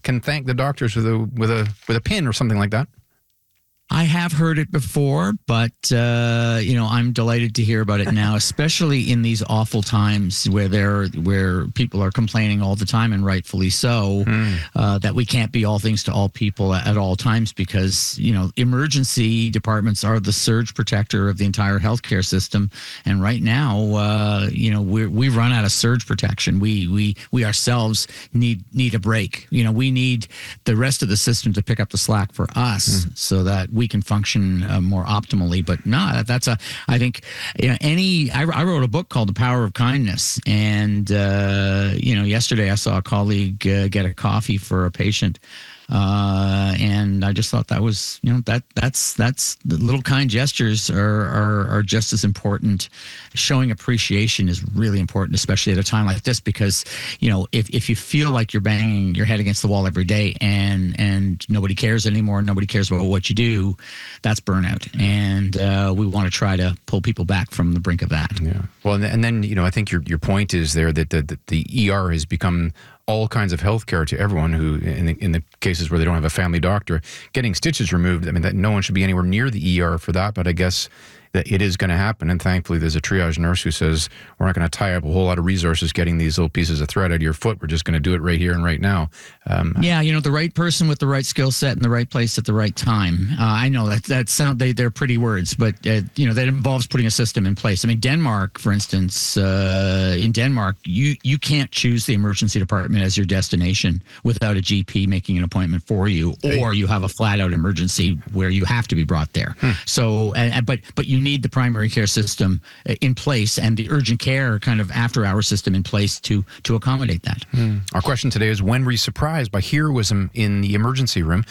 can thank the doctors with a pin or something like that? I have heard it before, but I'm delighted to hear about it now, especially in these awful times where people are complaining all the time, and rightfully so, that we can't be all things to all people at all times, because emergency departments are the surge protector of the entire healthcare system, and right now, we run out of surge protection. We ourselves need a break. We need the rest of the system to pick up the slack for us, so that we can function more optimally. But no, I think I wrote a book called The Power of Kindness, and yesterday I saw a colleague get a coffee for a patient, and I just thought that was that's the little kind gestures are just as important. Showing appreciation is really important, especially at a time like this, because if you feel like you're banging your head against the wall every day and nobody cares anymore, nobody cares about what you do, that's burnout, and we want to try to pull people back from the brink of that. Yeah. Well, and then I think your point is there that the ER has become all kinds of health care to everyone who, in the cases where they don't have a family doctor, getting stitches removed. I mean, that no one should be anywhere near the ER for that, but I guess that it is going to happen. And thankfully, there's a triage nurse who says, we're not going to tie up a whole lot of resources getting these little pieces of thread out of your foot. We're just going to do it right here and right now. The right person with the right skill set in the right place at the right time. I know they're pretty words, but that involves putting a system in place. I mean, Denmark, for instance, in Denmark, you can't choose the emergency department as your destination without a GP making an appointment for you, or you have a flat out emergency where you have to be brought there. So, but you need the primary care system in place and the urgent care kind of after-hour system in place to accommodate that. Our question today is, when were you surprised by heroism in the emergency room?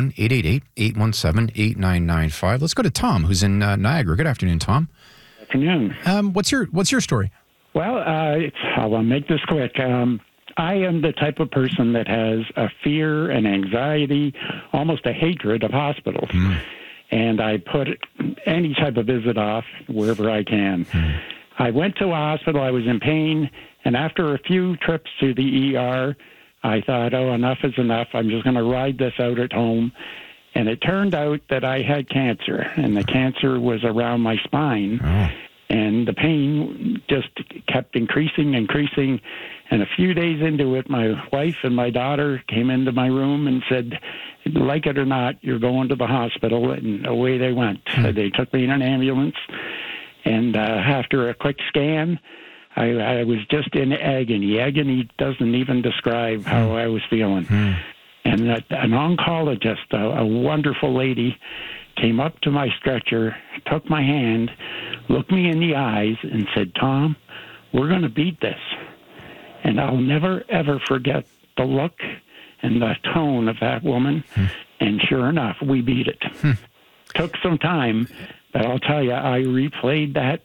1-888-817-8995. Let's go to Tom, who's in Niagara. Good afternoon, Tom. Afternoon. What's your story? Well, I'll make this quick. I am the type of person that has a fear and anxiety, almost a hatred of hospitals. And I put any type of visit off wherever I can. I went to a hospital. I was in pain. And after a few trips to the ER, I thought, enough is enough. I'm just going to ride this out at home. And it turned out that I had cancer, and the cancer was around my spine. And the pain just kept increasing. And a few days into it, my wife and my daughter came into my room and said, like it or not, you're going to the hospital. And away they went. They took me in an ambulance. And after a quick scan, I was just in agony. Agony doesn't even describe how I was feeling. And an oncologist, a wonderful lady, came up to my stretcher, took my hand, looked me in the eyes, and said, Tom, we're going to beat this. And I'll never, ever forget the look and the tone of that woman. And sure enough, we beat it. Took some time, but I'll tell you, I replayed that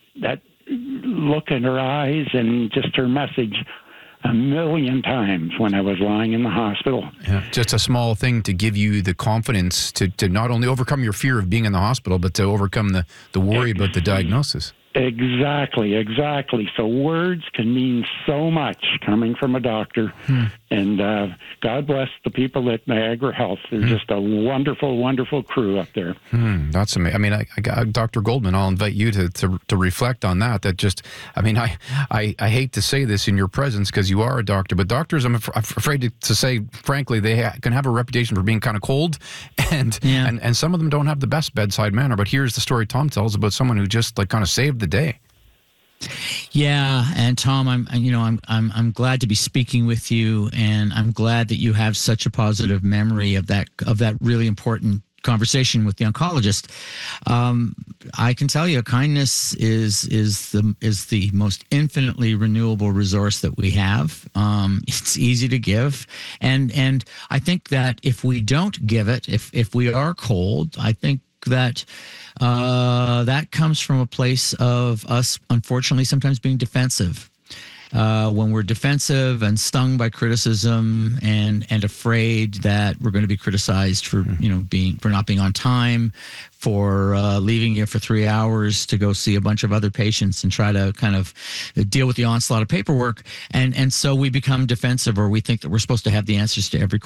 look in her eyes and just her message a million times when I was lying in the hospital. Yeah, just a small thing to give you the confidence to not only overcome your fear of being in the hospital, but to overcome the worry about the diagnosis. Exactly. So words can mean so much coming from a doctor. And God bless the people at Niagara Health. They're just a wonderful, wonderful crew up there. That's amazing. I mean, Dr. Goldman, I'll invite you to reflect on that. I hate to say this in your presence because you are a doctor, but doctors, I'm afraid to say, frankly, they can have a reputation for being kind of cold, and some of them don't have the best bedside manner. But here's the story Tom tells about someone who just kind of saved the day. Yeah, and Tom, I'm glad to be speaking with you, and I'm glad that you have such a positive memory of that really important conversation with the oncologist. I can tell you, kindness is the most infinitely renewable resource that we have. It's easy to give, and I think that if we don't give it, if we are cold, I think that that comes from a place of us, unfortunately, sometimes being defensive. When we're defensive and stung by criticism and afraid that we're going to be criticized for not being on time, for leaving you for 3 hours to go see a bunch of other patients and try to kind of deal with the onslaught of paperwork, and so we become defensive, or we think that we're supposed to have the answers to every